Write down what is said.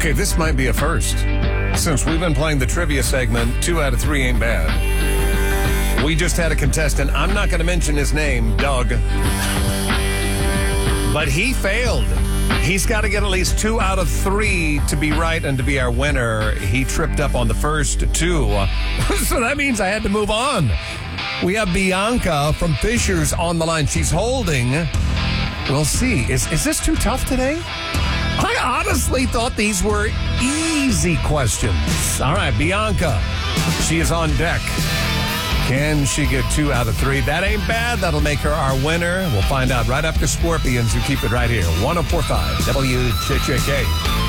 Okay, this might be a first. Since we've been playing the trivia segment, 2 out of 3 ain't bad. We just had a contestant, I'm not going to mention his name, Doug, but he failed. He's got to get at least 2 out of 3 to be right and to be our winner. He tripped up on the first 2. So that means I had to move on. We have Bianca from Fishers on the line. She's holding. We'll see. Is this too tough today? I honestly thought these were easy questions. All right, Bianca. She is on deck. Can she get 2 out of 3? That ain't bad. That'll make her our winner. We'll find out right after Scorpions. You keep it right here. 104.5 WJJK.